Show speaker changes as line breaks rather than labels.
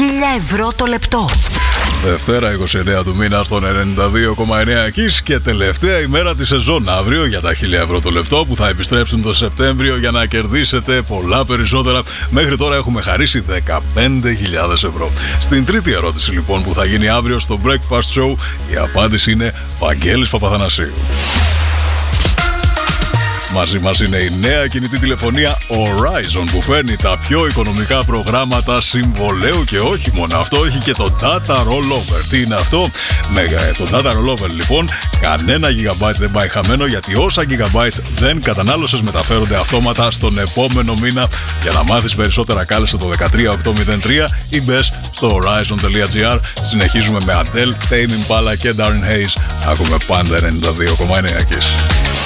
1.000 € το λεπτό.
Δευτέρα 29 του μήνα στον 92,9 Kiss και τελευταία ημέρα τη σεζόν αύριο για τα 1.000 € το λεπτό που θα επιστρέψουν το Σεπτέμβριο για να κερδίσετε πολλά περισσότερα. Μέχρι τώρα έχουμε χαρίσει 15.000 €. Στην τρίτη ερώτηση λοιπόν που θα γίνει αύριο στο Breakfast Show, η απάντηση είναι Βαγγέλης Παπαθανασίου. Μαζί μας είναι η νέα κινητή τηλεφωνία Horizon που φέρνει τα πιο οικονομικά προγράμματα συμβολαίου και όχι μόνο αυτό, έχει και το Data Rollover. Τι είναι αυτό? Το Data Rollover λοιπόν, κανένα gigabyte δεν πάει χαμένο, γιατί όσα gigabytes δεν κατανάλωσες μεταφέρονται αυτόματα στον επόμενο μήνα. Για να μάθεις περισσότερα κάλεσε το 13803 ή μπες στο horizon.gr. Συνεχίζουμε με Adele, Tame Impala και Darren Hayes. Ακούμε πάντα 92,9 Kiss.